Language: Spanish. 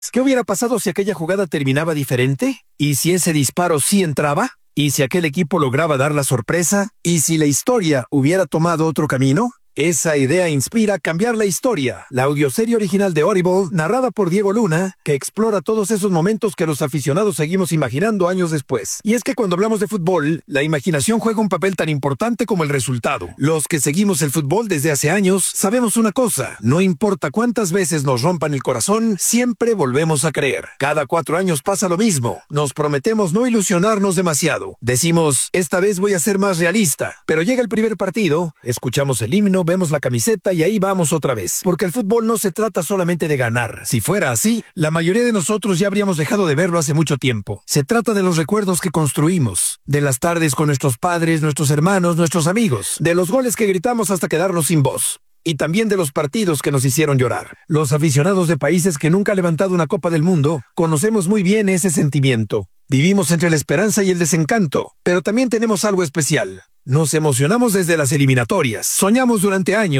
¿Qué hubiera pasado si aquella jugada terminaba diferente? ¿Y si ese disparo sí entraba? ¿Y si aquel equipo lograba dar la sorpresa? ¿Y si la historia hubiera tomado otro camino? Esa idea inspira Cambiar la Historia, la audioserie original de Audible, narrada por Diego Luna, que explora todos esos momentos que los aficionados seguimos imaginando años después. Y es que cuando hablamos de fútbol, la imaginación juega un papel tan importante como el resultado. Los que seguimos el fútbol desde hace años, sabemos una cosa: no importa cuántas veces nos rompan el corazón, siempre volvemos a creer. Cada 4 años pasa lo mismo. Nos prometemos no ilusionarnos demasiado. Decimos, esta vez voy a ser más realista. Pero llega el primer partido, escuchamos el himno, vemos la camiseta y ahí vamos otra vez. Porque el fútbol no se trata solamente de ganar. Si fuera así, la mayoría de nosotros ya habríamos dejado de verlo hace mucho tiempo. Se trata de los recuerdos que construimos, de las tardes con nuestros padres, nuestros hermanos, nuestros amigos, de los goles que gritamos hasta quedarnos sin voz. Y también de los partidos que nos hicieron llorar. Los aficionados de países que nunca han levantado una Copa del Mundo conocemos muy bien ese sentimiento. Vivimos entre la esperanza y el desencanto, pero también tenemos algo especial. Nos emocionamos desde las eliminatorias, soñamos durante años